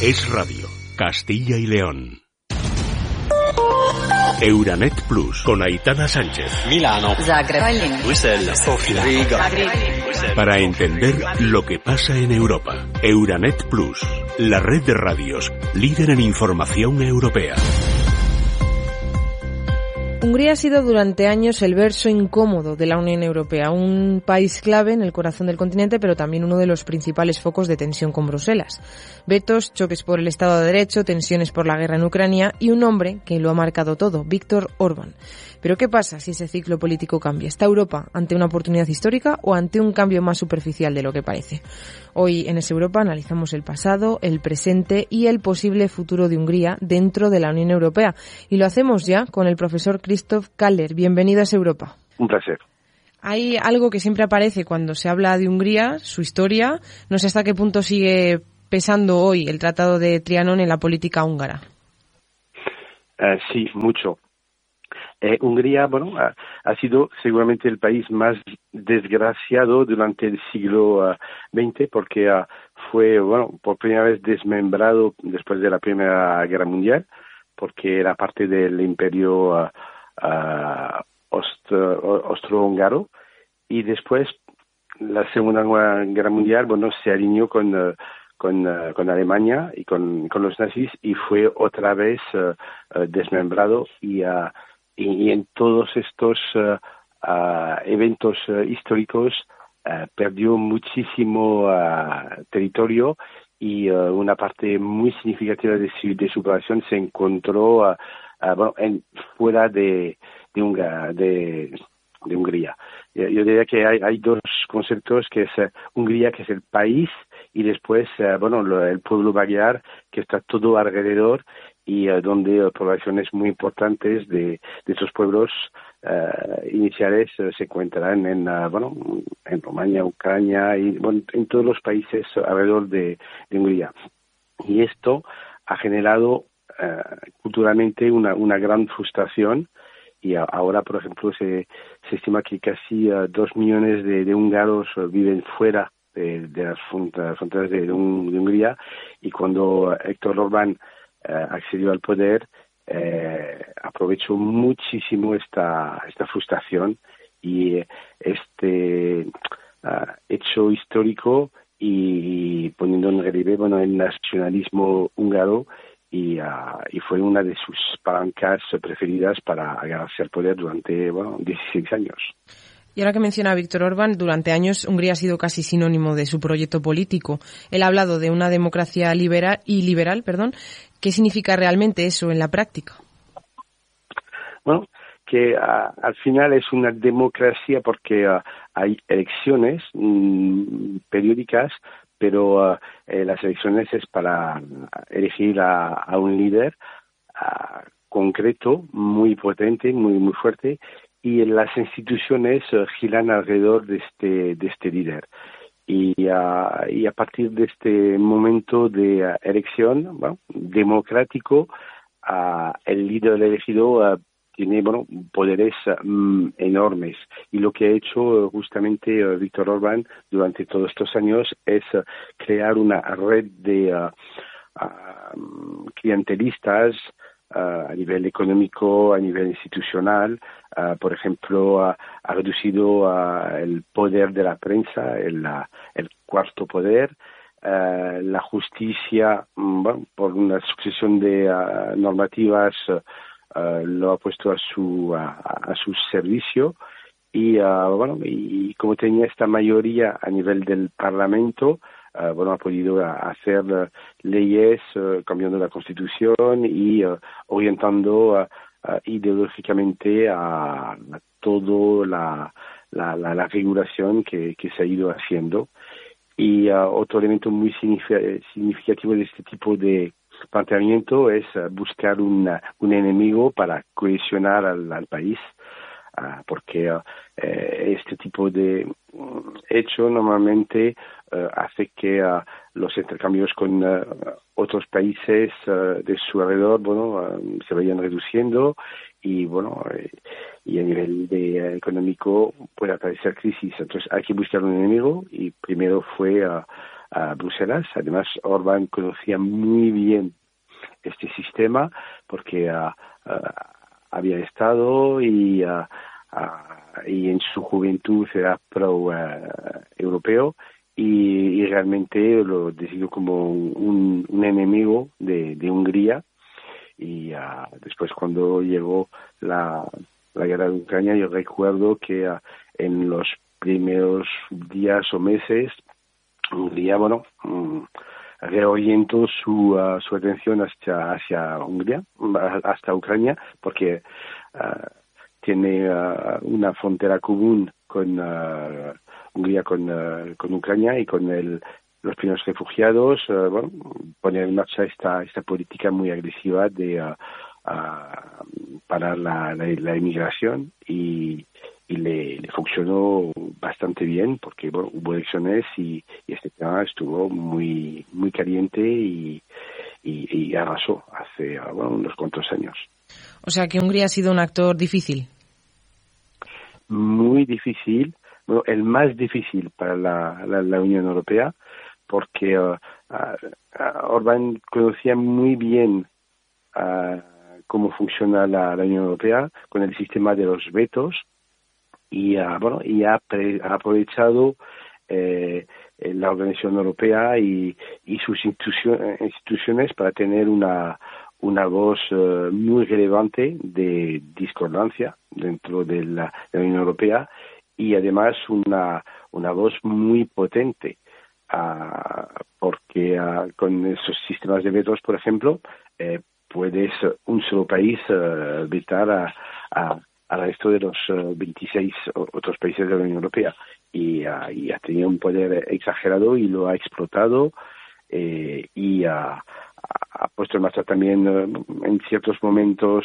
Es Radio, Castilla y León. Euranet Plus, con Aitana Sánchez. Milano. Zagreb. Bruselas. Sofía. Riga. Para entender lo que pasa en Europa. Euranet Plus, la red de radios, líder en información europea. Hungría ha sido durante años el verso incómodo de la Unión Europea, un país clave en el corazón del continente, pero también uno de los principales focos de tensión con Bruselas. Vetos, choques por el Estado de Derecho, tensiones por la guerra en Ucrania y un hombre que lo ha marcado todo, Viktor Orbán. Pero ¿qué pasa si ese ciclo político cambia? ¿Está Europa ante una oportunidad histórica o ante un cambio más superficial de lo que parece? Hoy en Es Europa analizamos el pasado, el presente y el posible futuro de Hungría dentro de la Unión Europea. Y lo hacemos ya con el profesor Christoph Kaller. Bienvenido a Es Europa. Un placer. Hay algo que siempre aparece cuando se habla de Hungría, su historia. No sé hasta qué punto sigue pesando hoy el Tratado de Trianón en la política húngara. Sí, mucho. Hungría, ha sido seguramente el país más desgraciado durante el siglo XX porque fue, por primera vez desmembrado después de la Primera Guerra Mundial, porque era parte del Imperio austrohúngaro, y después la Segunda Guerra Mundial, se alineó con Alemania y con los nazis y fue otra vez desmembrado y en todos estos eventos históricos perdió muchísimo territorio y una parte muy significativa de su población se encontró fuera de Hungría. Yo diría que hay dos conceptos, que es Hungría, que es el país, y después el pueblo balear, que está todo alrededor y donde poblaciones muy importantes de esos pueblos iniciales se encuentran en Rumania, Ucrania y en todos los países alrededor de Hungría. Y esto ha generado culturalmente una gran frustración. Y ahora, por ejemplo, se estima que casi 2 millones de húngaros viven fuera de las fronteras de Hungría, y cuando Viktor Orbán accedió al poder, aprovechó muchísimo esta frustración y este hecho histórico, y poniendo en relieve el nacionalismo húngaro, y fue una de sus palancas preferidas para agarrarse al poder durante 16 años. Y ahora que menciona a Viktor Orbán, durante años Hungría ha sido casi sinónimo de su proyecto político. Él ha hablado de una democracia liberal. ¿Qué significa realmente eso en la práctica? Bueno, que al final es una democracia porque hay elecciones periódicas, pero las elecciones es para elegir a un líder concreto, muy potente, muy fuerte, y las instituciones giran alrededor de este líder. Y a partir de este momento de elección democrático, el líder elegido tiene poderes enormes, y lo que ha hecho justamente Viktor Orbán durante todos estos años es crear una red de clientelistas a nivel económico, a nivel institucional. Por ejemplo, ha reducido el poder de la prensa, el cuarto poder. La justicia, por una sucesión de normativas, lo ha puesto a su servicio, y como tenía esta mayoría a nivel del Parlamento, ha podido hacer leyes cambiando la Constitución y orientando ideológicamente a toda la regulación que se ha ido haciendo. Y otro elemento muy significativo de este tipo de planteamiento es buscar un enemigo para cohesionar al país, porque este tipo de hecho normalmente hace que los intercambios con otros países de su alrededor se vayan reduciendo, y a nivel económico puede aparecer crisis. Entonces hay que buscar un enemigo, y primero fue a Bruselas. Además, Orbán conocía muy bien este sistema porque había estado y en su juventud era pro-europeo y realmente lo decidió como un enemigo de Hungría. Y después cuando llegó la guerra de Ucrania, yo recuerdo que en los primeros días o meses Hungría, reorientó su atención hacia Hungría, hasta Ucrania, porque tiene una frontera común con Hungría, con Ucrania y con los primeros refugiados, poner en marcha esta política muy agresiva de parar la inmigración y le funcionó bastante bien porque hubo elecciones y este tema estuvo muy muy caliente y arrasó hace unos cuantos años. O sea que Hungría ha sido un actor difícil. Muy difícil, el más difícil para la Unión Europea porque Orbán conocía muy bien cómo funciona la Unión Europea con el sistema de los vetos y ha aprovechado la Organización Europea y sus instituciones para tener una voz muy relevante de discordancia dentro de la Unión Europea y además una voz muy potente porque con esos sistemas de vetos, por ejemplo, puedes un solo país vetar al resto de los 26 otros países de la Unión Europea y ha tenido un poder exagerado y lo ha explotado y ha puesto en marcha también en ciertos momentos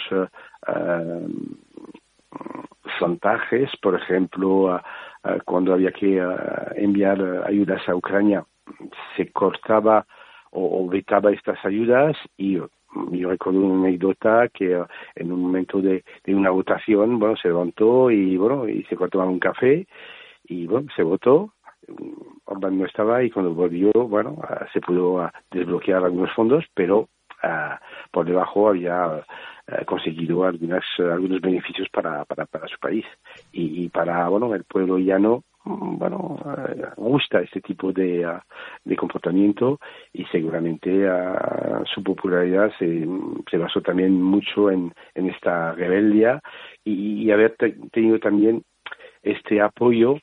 chantajes, por ejemplo, cuando había que enviar ayudas a Ucrania, se cortaba o vetaba estas ayudas y yo recuerdo una anécdota que en un momento de una votación, se levantó y se fue a tomar un café y se votó. Orbán no estaba y cuando volvió, se pudo desbloquear algunos fondos, pero por debajo había conseguido algunos beneficios para su país y para el pueblo llano gusta este tipo de comportamiento y seguramente su popularidad se basó también mucho en esta rebeldía y haber tenido también este apoyo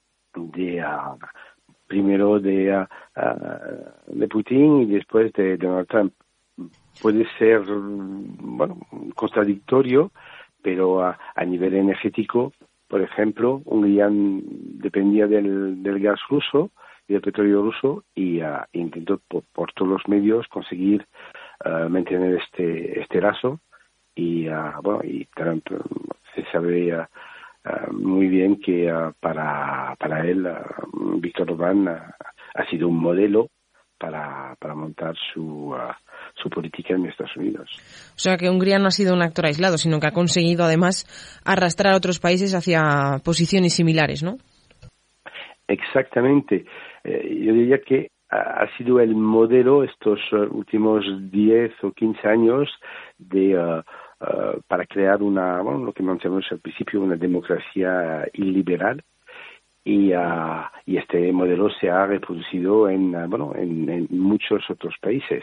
primero de Putin y después de Donald Trump. Puede ser contradictorio, pero a nivel energético, por ejemplo, Hungría dependía del gas ruso y del petróleo ruso y intentó por todos los medios conseguir mantener este lazo y Trump se sabe muy bien que para él Víctor Orbán ha sido un modelo para montar su política en Estados Unidos. O sea que Hungría no ha sido un actor aislado, sino que ha conseguido además arrastrar a otros países hacia posiciones similares, ¿no? Exactamente. Yo diría que ha sido el modelo estos últimos 10 o 15 años para crear lo que mencionamos al principio, una democracia iliberal. Y este modelo se ha reproducido en muchos otros países.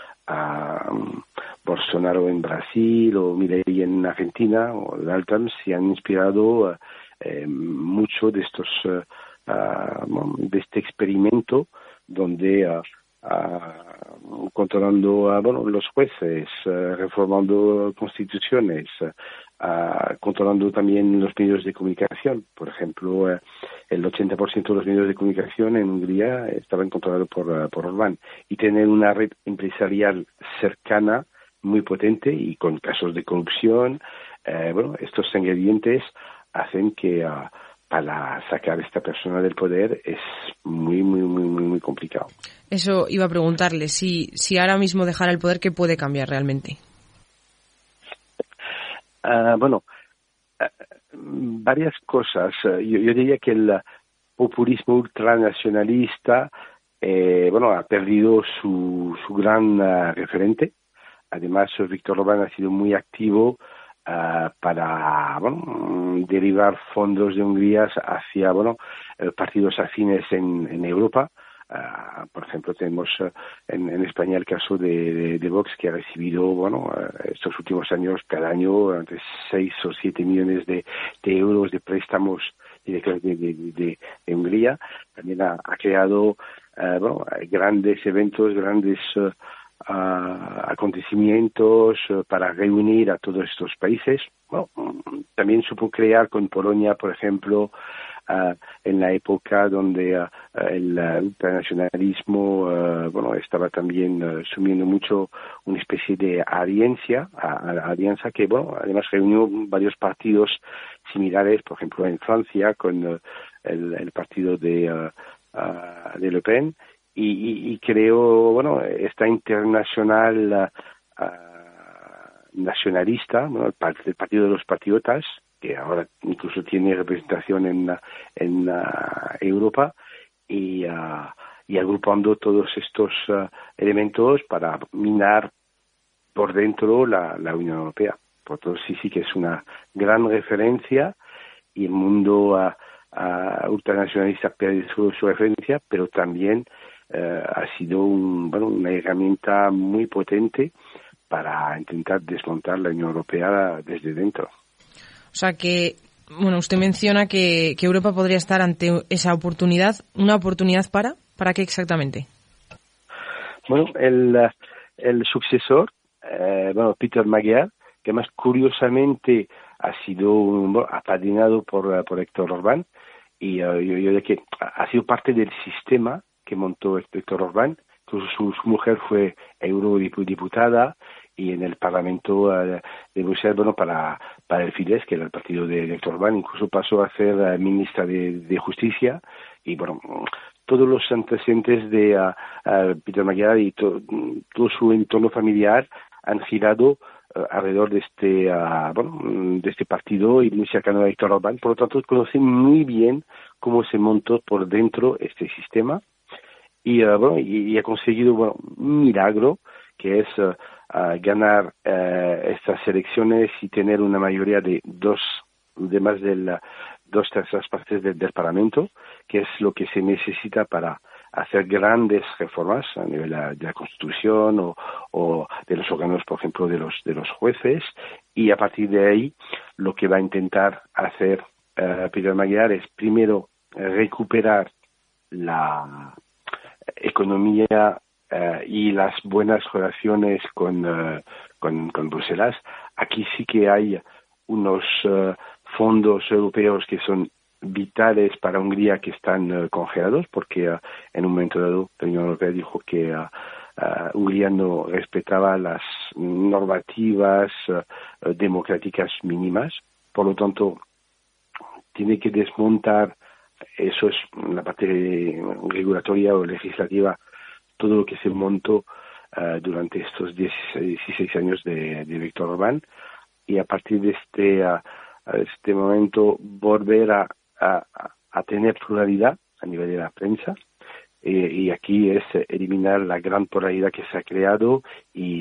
Bolsonaro en Brasil o Milei en Argentina o Donald Trump se han inspirado mucho de este experimento donde controlando los jueces, reformando constituciones, controlando también los medios de comunicación. Por ejemplo, el 80% de los medios de comunicación en Hungría estaban controlados por Orbán. Y tener una red empresarial cercana, muy potente y con casos de corrupción, estos ingredientes hacen que para sacar a esta persona del poder es muy, muy, muy, muy, muy complicado. Eso iba a preguntarle, si ahora mismo dejara el poder, ¿qué puede cambiar realmente? Varias cosas. Yo diría que el populismo ultranacionalista ha perdido su gran referente. Además, Viktor Orbán ha sido muy activo para derivar fondos de Hungría hacia partidos afines en Europa. Por ejemplo, tenemos en España el caso de Vox, que ha recibido estos últimos años cada año entre 6 o 7 millones de euros de préstamos de Hungría. También ha creado grandes eventos, grandes acontecimientos para reunir a todos estos países. También supo crear con Polonia, por ejemplo, en la época donde el ultranacionalismo estaba también sumiendo mucho una especie de alianza que además reunió varios partidos similares, por ejemplo en Francia con el partido de Le Pen, y creó esta internacional nacionalista, el Partido de los Patriotas, que ahora incluso tiene representación en Europa, y agrupando todos estos elementos para minar por dentro la Unión Europea. Por todo sí que es una gran referencia, y el mundo ultranacionalista pierde su referencia, pero también ha sido una herramienta muy potente para intentar desmontar la Unión Europea desde dentro. O sea que, usted menciona que Europa podría estar ante esa oportunidad. ¿Una oportunidad para qué exactamente? El sucesor, Peter Magyar, que más curiosamente ha sido apadrinado por Viktor Orbán, y yo diría que ha sido parte del sistema que montó Viktor Orbán. Su mujer fue eurodiputada, y en el Parlamento de Bruselas, para el Fidesz, que era el partido de Viktor Orbán, incluso pasó a ser ministra de Justicia. Y todos los antecedentes de Peter Magyar y todo su entorno familiar han girado alrededor de este partido, y muy cercano a Viktor Orbán. Por lo tanto, conoce muy bien cómo se montó por dentro este sistema, y ha conseguido un milagro, que es ganar estas elecciones y tener una mayoría de más de 2/3 partes del Parlamento, que es lo que se necesita para hacer grandes reformas a nivel de la Constitución o de los órganos, por ejemplo, de los jueces. Y a partir de ahí, lo que va a intentar hacer Peter Magyar es primero recuperar la economía y las buenas relaciones con Bruselas. Aquí sí que hay unos fondos europeos que son vitales para Hungría, que están congelados, porque en un momento dado la Unión Europea dijo que Hungría no respetaba las normativas democráticas mínimas. Por lo tanto, tiene que desmontar, eso es la parte regulatoria o legislativa, todo lo que se montó durante estos 16 años de Viktor Orbán, y a partir de este momento volver a tener pluralidad a nivel de la prensa, y aquí es eliminar la gran polaridad que se ha creado y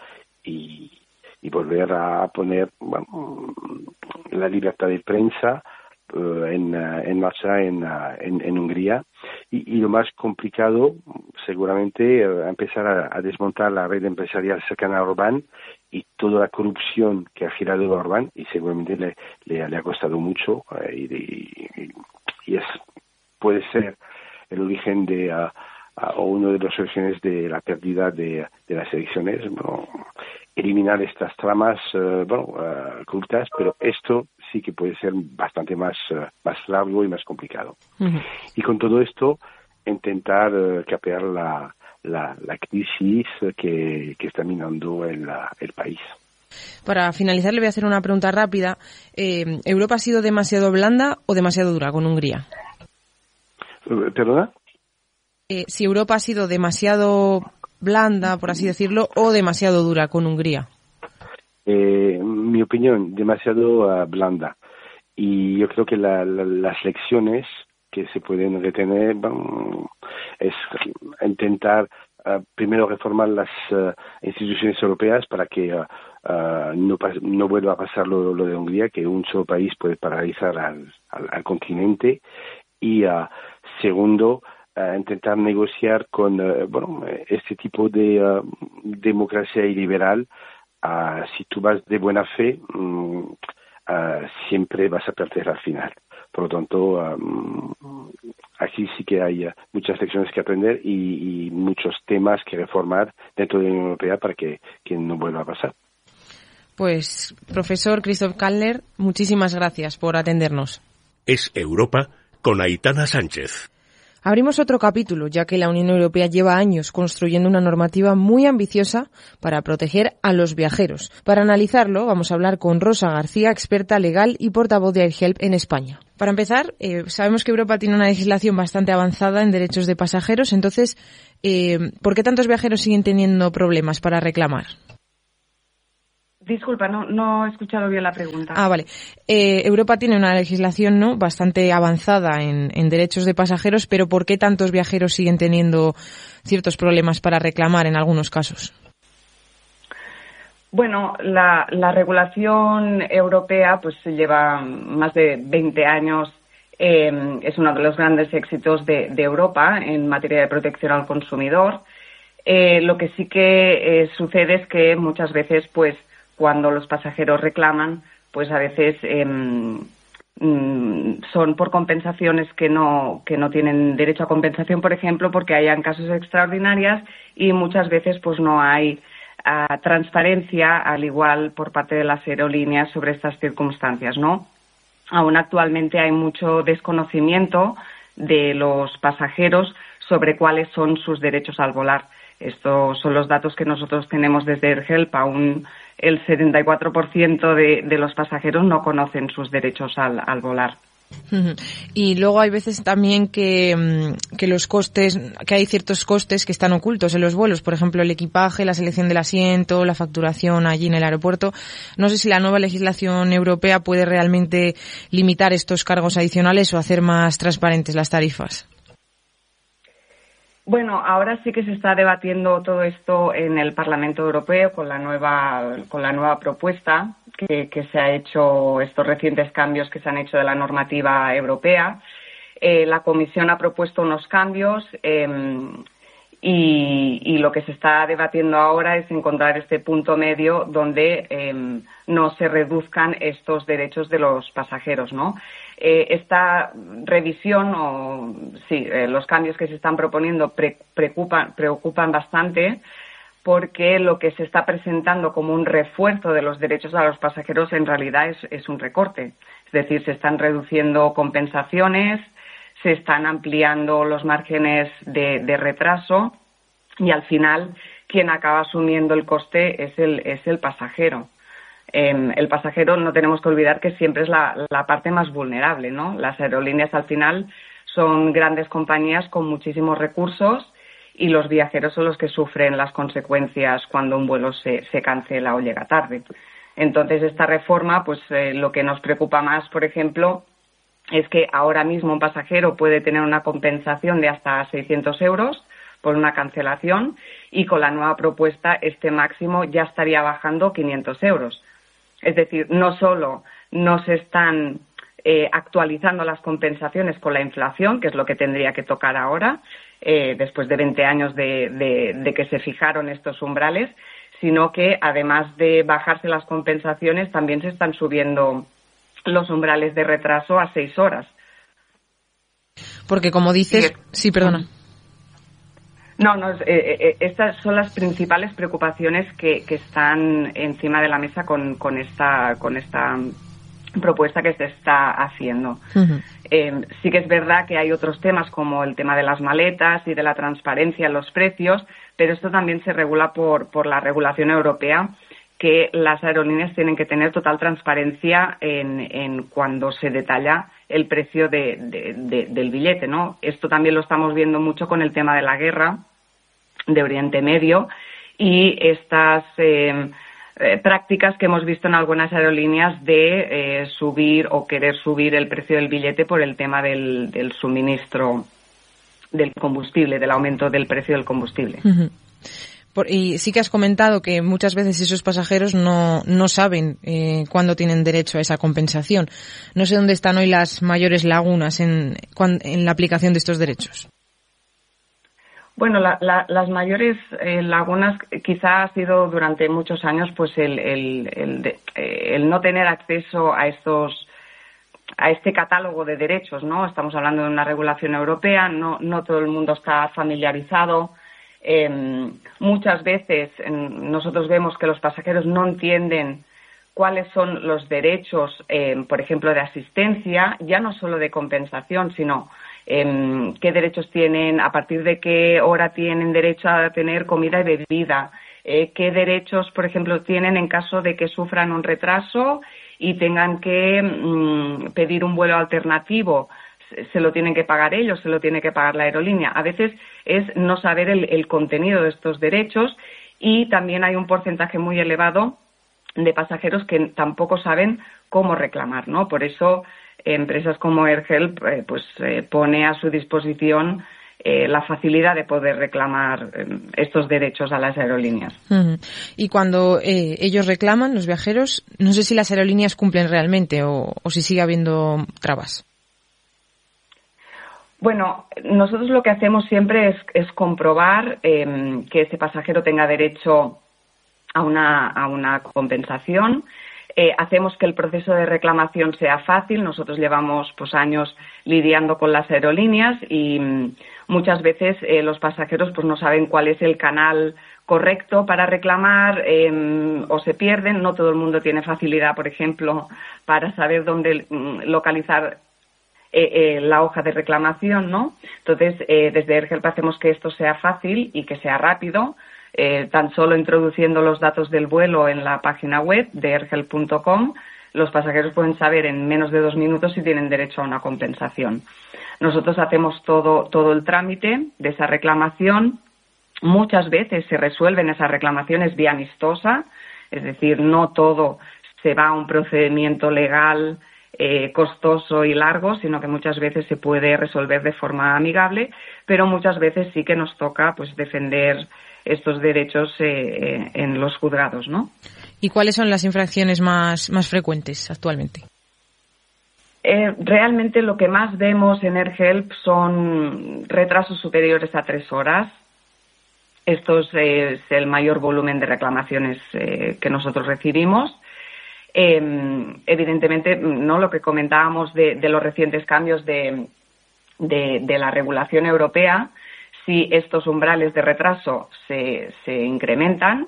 volver a poner la libertad de prensa en marcha en Hungría. Y lo más complicado, seguramente, empezar a desmontar la red empresarial cercana a Orbán y toda la corrupción que ha girado a Orbán, y seguramente le ha costado mucho, y puede ser el origen o uno de los orígenes de la pérdida de las elecciones. Eliminar estas tramas ocultas, pero esto sí que puede ser bastante más largo y más complicado. Uh-huh. Y con todo esto, intentar capear la crisis que está minando el país. Para finalizar, le voy a hacer una pregunta rápida. ¿Europa ha sido demasiado blanda o demasiado dura con Hungría? ¿Perdona? Si Europa ha sido demasiado blanda, por así decirlo, o demasiado dura con Hungría. Mi opinión, demasiado blanda. Y yo creo que las lecciones que se pueden retener es intentar primero reformar las instituciones europeas para que no vuelva a pasar lo de Hungría, que un solo país puede paralizar al continente, y segundo, intentar negociar con este tipo de democracia iliberal. Si tú vas de buena fe, siempre vas a perder al final. Por lo tanto, aquí sí que hay muchas lecciones que aprender y muchos temas que reformar dentro de la Unión Europea para que no vuelva a pasar. Pues, profesor Christoph Kallner, muchísimas gracias por atendernos. Es Europa con Aitana Sánchez. Abrimos otro capítulo, ya que la Unión Europea lleva años construyendo una normativa muy ambiciosa para proteger a los viajeros. Para analizarlo, vamos a hablar con Rosa García, experta legal y portavoz de AirHelp en España. Para empezar, sabemos que Europa tiene una legislación bastante avanzada en derechos de pasajeros, entonces, ¿por qué tantos viajeros siguen teniendo problemas para reclamar? Disculpa, no he escuchado bien la pregunta. Vale. Europa tiene una legislación bastante avanzada en derechos de pasajeros, pero ¿por qué tantos viajeros siguen teniendo ciertos problemas para reclamar en algunos casos? Bueno, la regulación europea pues lleva más de 20 años. Es uno de los grandes éxitos de Europa en materia de protección al consumidor. Lo que sí que sucede es que muchas veces pues cuando los pasajeros reclaman, pues a veces son por compensaciones que no tienen derecho a compensación, por ejemplo, porque hayan casos extraordinarios y muchas veces pues no hay transparencia, al igual por parte de las aerolíneas sobre estas circunstancias, ¿no? Aún actualmente hay mucho desconocimiento de los pasajeros sobre cuáles son sus derechos al volar. Estos son los datos que nosotros tenemos desde AirHelp. Aún el 74% de los pasajeros no conocen sus derechos al volar. Y luego hay veces también que los costes, que hay ciertos costes que están ocultos en los vuelos, por ejemplo el equipaje, la selección del asiento, la facturación allí en el aeropuerto. No sé si la nueva legislación europea puede realmente limitar estos cargos adicionales o hacer más transparentes las tarifas. Bueno, ahora sí que se está debatiendo todo esto en el Parlamento Europeo con la nueva propuesta que se ha hecho, estos recientes cambios que se han hecho de la normativa europea. La Comisión ha propuesto unos cambios y lo que se está debatiendo ahora es encontrar este punto medio donde no se reduzcan estos derechos de los pasajeros, ¿no? Esta revisión los cambios que se están proponiendo preocupan bastante porque lo que se está presentando como un refuerzo de los derechos a los pasajeros en realidad es un recorte. Es decir, se están reduciendo compensaciones, se están ampliando los márgenes de retraso y al final quien acaba asumiendo el coste es el pasajero. El pasajero no tenemos que olvidar que siempre es la parte más vulnerable, ¿no? Las aerolíneas al final son grandes compañías con muchísimos recursos y los viajeros son los que sufren las consecuencias cuando un vuelo se cancela o llega tarde. Entonces esta reforma, pues lo que nos preocupa más, por ejemplo, es que ahora mismo un pasajero puede tener una compensación de hasta 600 euros por una cancelación y con la nueva propuesta este máximo ya estaría bajando 500 euros. Es decir, no solo no se están actualizando las compensaciones con la inflación, que es lo que tendría que tocar ahora, después de 20 años de que se fijaron estos umbrales, sino que además de bajarse las compensaciones, también se están subiendo los umbrales de retraso a 6 horas. Porque como dices... Sí, perdona. Estas son las principales preocupaciones que están encima de la mesa con esta propuesta que se está haciendo. Uh-huh. Sí que es verdad que hay otros temas como el tema de las maletas y de la transparencia en los precios, pero esto también se regula por la regulación europea, que las aerolíneas tienen que tener total transparencia en cuando se detalla el precio del billete, ¿no? Esto también lo estamos viendo mucho con el tema de la guerra de Oriente Medio y estas prácticas que hemos visto en algunas aerolíneas de subir o querer subir el precio del billete por el tema del suministro del combustible, del aumento del precio del combustible. Uh-huh. Y sí que has comentado que muchas veces esos pasajeros no saben cuándo tienen derecho a esa compensación. No sé dónde están hoy las mayores lagunas en la aplicación de estos derechos. Bueno, las mayores lagunas quizá ha sido durante muchos años pues el no tener acceso a este catálogo de derechos, ¿no? Estamos hablando de una regulación europea, no todo el mundo está familiarizado. Muchas veces nosotros vemos que los pasajeros no entienden cuáles son los derechos, por ejemplo, de asistencia, ya no solo de compensación, sino qué derechos tienen, a partir de qué hora tienen derecho a tener comida y bebida, qué derechos, por ejemplo, tienen en caso de que sufran un retraso y tengan que pedir un vuelo alternativo. Se lo tienen que pagar ellos, se lo tiene que pagar la aerolínea. A veces es no saber el contenido de estos derechos, y también hay un porcentaje muy elevado de pasajeros que tampoco saben cómo reclamar, ¿no? Por eso empresas como AirHelp pone a su disposición la facilidad de poder reclamar estos derechos a las aerolíneas. Uh-huh. Y cuando ellos reclaman, los viajeros, no sé si las aerolíneas cumplen realmente o si sigue habiendo trabas. Bueno, nosotros lo que hacemos siempre es comprobar que ese pasajero tenga derecho a una compensación. Hacemos que el proceso de reclamación sea fácil. Nosotros llevamos años lidiando con las aerolíneas y muchas veces los pasajeros no saben cuál es el canal correcto para reclamar o se pierden. No todo el mundo tiene facilidad, por ejemplo, para saber dónde localizar la hoja de reclamación, ¿no? Entonces, desde AirHelp hacemos que esto sea fácil y que sea rápido, tan solo introduciendo los datos del vuelo en la página web de airhelp.com, los pasajeros pueden saber en menos de 2 minutos si tienen derecho a una compensación. Nosotros hacemos todo el trámite de esa reclamación. Muchas veces se resuelven esas reclamaciones vía amistosa, es decir, no todo se va a un procedimiento legal costoso y largo, sino que muchas veces se puede resolver de forma amigable, pero muchas veces sí que nos toca defender estos derechos en los juzgados, ¿no? ¿Y cuáles son las infracciones más frecuentes actualmente? Realmente lo que más vemos en AirHelp son retrasos superiores a 3 horas. Esto es el mayor volumen de reclamaciones que nosotros recibimos. Evidentemente, no lo que comentábamos de los recientes cambios de la regulación europea, si estos umbrales de retraso se incrementan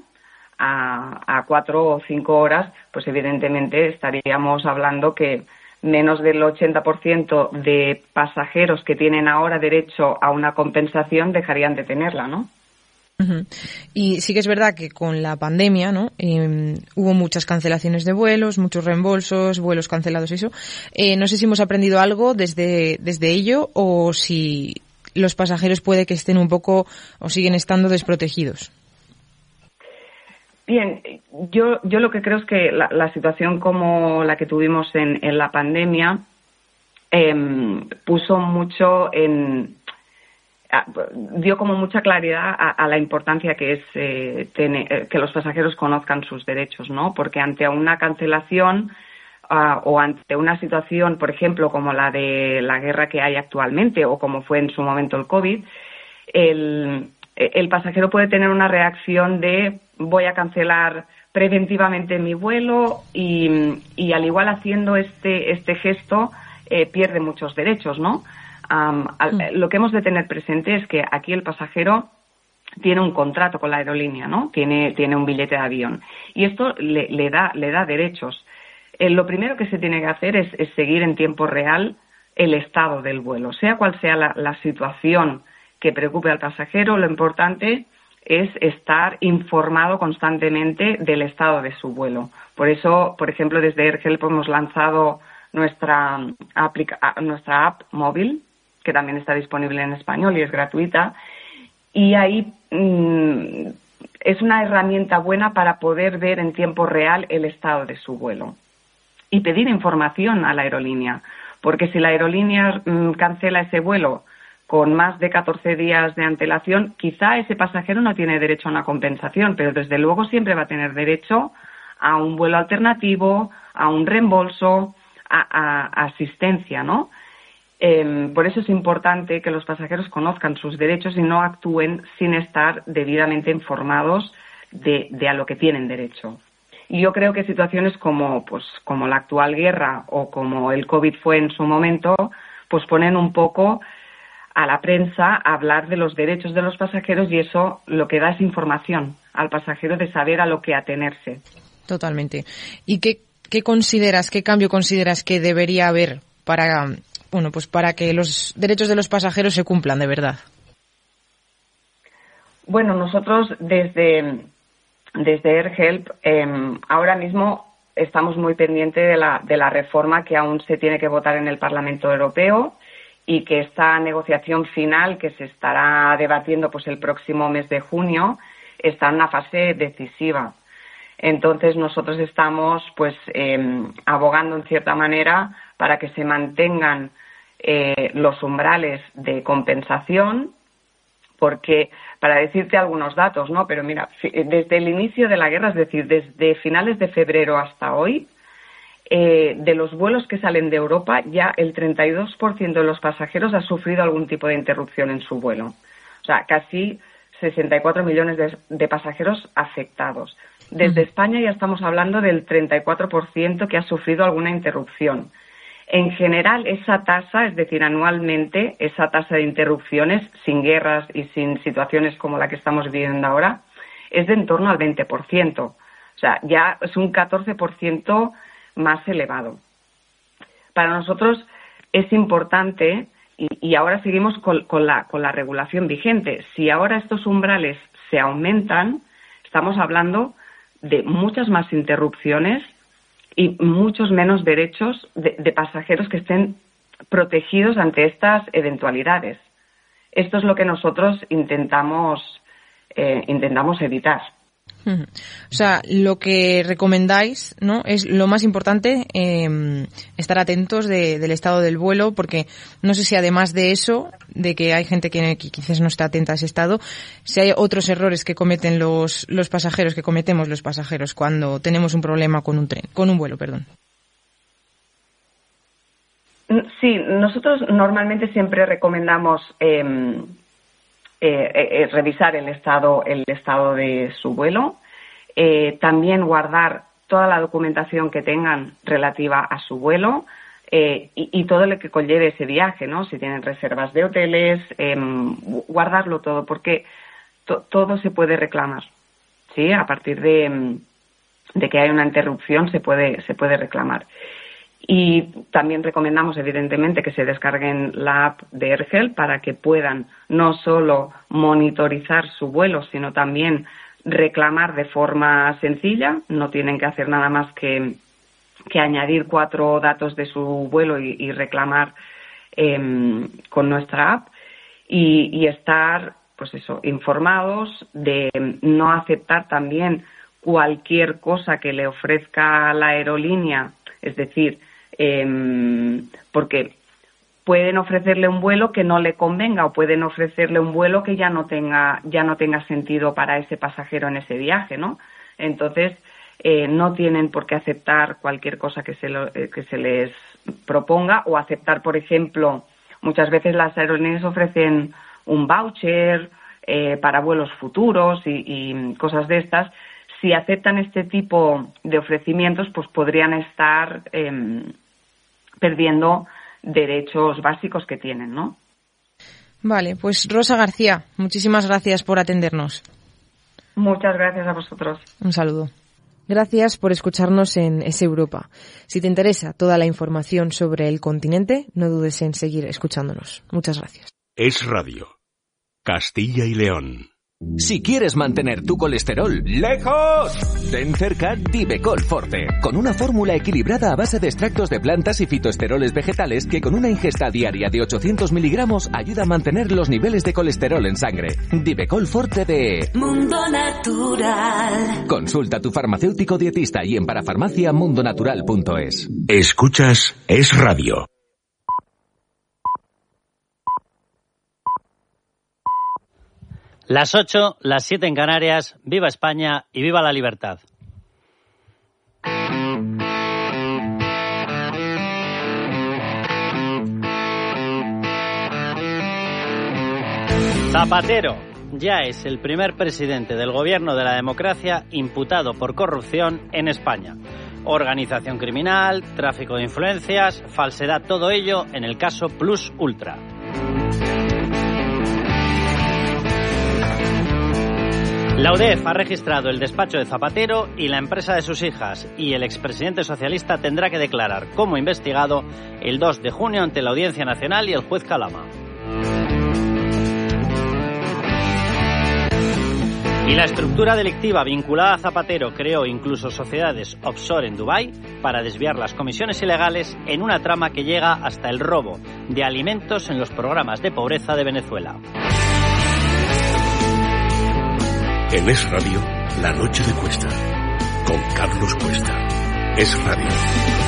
a 4 o 5 horas, pues evidentemente estaríamos hablando que menos del 80% de pasajeros que tienen ahora derecho a una compensación dejarían de tenerla, ¿no? Uh-huh. Y sí que es verdad que con la pandemia, ¿no? Hubo muchas cancelaciones de vuelos, muchos reembolsos, vuelos cancelados y eso. No sé si hemos aprendido algo desde ello o si los pasajeros puede que estén un poco o siguen estando desprotegidos. Bien, yo lo que creo es que la situación como la que tuvimos en la pandemia puso mucho dio como mucha claridad a la importancia que es que los pasajeros conozcan sus derechos, ¿no? Porque ante una cancelación o ante una situación, por ejemplo, como la de la guerra que hay actualmente o como fue en su momento el COVID, el pasajero puede tener una reacción de voy a cancelar preventivamente mi vuelo y al igual haciendo este gesto pierde muchos derechos, ¿no? Lo que hemos de tener presente es que aquí el pasajero tiene un contrato con la aerolínea, ¿no? Tiene un billete de avión y esto le da derechos. Lo primero que se tiene que hacer es seguir en tiempo real el estado del vuelo, sea cual sea la situación que preocupe al pasajero. Lo importante es estar informado constantemente del estado de su vuelo. Por eso, por ejemplo, desde AirHelp hemos lanzado nuestra app móvil, que también está disponible en español y es gratuita, y ahí es una herramienta buena para poder ver en tiempo real el estado de su vuelo y pedir información a la aerolínea, porque si la aerolínea cancela ese vuelo con más de 14 días de antelación, quizá ese pasajero no tiene derecho a una compensación, pero desde luego siempre va a tener derecho a un vuelo alternativo, a un reembolso, a asistencia, ¿no? Por eso es importante que los pasajeros conozcan sus derechos y no actúen sin estar debidamente informados de a lo que tienen derecho. Y yo creo que situaciones como la actual guerra o como el COVID fue en su momento, pues ponen un poco a la prensa a hablar de los derechos de los pasajeros, y eso lo que da es información al pasajero de saber a lo que atenerse. Totalmente. ¿Y qué cambio consideras que debería haber para que los derechos de los pasajeros se cumplan de verdad? Bueno, nosotros desde AirHelp ahora mismo estamos muy pendientes de la reforma que aún se tiene que votar en el Parlamento Europeo, y que esta negociación final, que se estará debatiendo pues el próximo mes de junio, está en una fase decisiva. Entonces nosotros estamos abogando en cierta manera para que se mantengan los umbrales de compensación, porque, para decirte algunos datos, ¿no? Pero mira, desde el inicio de la guerra, es decir, desde finales de febrero hasta hoy, de los vuelos que salen de Europa, ya el 32% de los pasajeros ha sufrido algún tipo de interrupción en su vuelo. O sea, casi 64 millones de pasajeros afectados. Desde España ya estamos hablando del 34% que ha sufrido alguna interrupción. En general, esa tasa, es decir, anualmente, esa tasa de interrupciones, sin guerras y sin situaciones como la que estamos viviendo ahora, es de en torno al 20%. O sea, ya es un 14% más elevado. Para nosotros es importante, y ahora seguimos con la regulación vigente. Si ahora estos umbrales se aumentan, estamos hablando de muchas más interrupciones y muchos menos derechos de pasajeros que estén protegidos ante estas eventualidades. Esto es lo que nosotros intentamos evitar. O sea, lo que recomendáis, ¿no?, es lo más importante, estar atentos del estado del vuelo, porque no sé si además de eso, de que hay gente que quizás no está atenta a ese estado, si hay otros errores que cometen los pasajeros, que cometemos los pasajeros cuando tenemos un problema con un vuelo, perdón. Sí, nosotros normalmente siempre recomendamos revisar el estado de su vuelo, también guardar toda la documentación que tengan relativa a su vuelo, y todo lo que conlleve ese viaje, ¿no? Si tienen reservas de hoteles, guardarlo todo, porque todo se puede reclamar, ¿sí? A partir de que hay una interrupción se puede reclamar. Y también recomendamos, evidentemente, que se descarguen la app de AirHelp para que puedan no solo monitorizar su vuelo, sino también reclamar de forma sencilla. No tienen que hacer nada más que añadir 4 datos de su vuelo y reclamar con nuestra app, y estar, pues eso, informados de no aceptar también cualquier cosa que le ofrezca la aerolínea, es decir, porque pueden ofrecerle un vuelo que no le convenga, o pueden ofrecerle un vuelo que ya no tenga sentido para ese pasajero en ese viaje, ¿no? Entonces, no tienen por qué aceptar cualquier cosa que se les proponga, o aceptar, por ejemplo, muchas veces las aerolíneas ofrecen un voucher para vuelos futuros y cosas de estas. Si aceptan este tipo de ofrecimientos, pues podrían estar perdiendo derechos básicos que tienen, ¿no? Vale, pues Rosa García, muchísimas gracias por atendernos. Muchas gracias a vosotros. Un saludo. Gracias por escucharnos en Es Europa. Si te interesa toda la información sobre el continente, no dudes en seguir escuchándonos. Muchas gracias. Es Radio. Castilla y León. Si quieres mantener tu colesterol lejos, ten cerca Divecol Forte, con una fórmula equilibrada a base de extractos de plantas y fitoesteroles vegetales que con una ingesta diaria de 800 miligramos ayuda a mantener los niveles de colesterol en sangre. Divecol Forte de Mundo Natural. Consulta a tu farmacéutico dietista y en parafarmaciamundonatural.es. Escuchas Es Radio. Las 8, las 7 en Canarias. Viva España y viva la libertad. Zapatero ya es el primer presidente del gobierno de la democracia imputado por corrupción en España. Organización criminal, tráfico de influencias, falsedad, todo ello en el caso Plus Ultra. La UDEF ha registrado el despacho de Zapatero y la empresa de sus hijas, y el expresidente socialista tendrá que declarar como investigado el 2 de junio ante la Audiencia Nacional y el juez Calama. Y la estructura delictiva vinculada a Zapatero creó incluso sociedades offshore en Dubái para desviar las comisiones ilegales en una trama que llega hasta el robo de alimentos en los programas de pobreza de Venezuela. En Es Radio, La Noche de Cuesta, con Carlos Cuesta. Es Radio.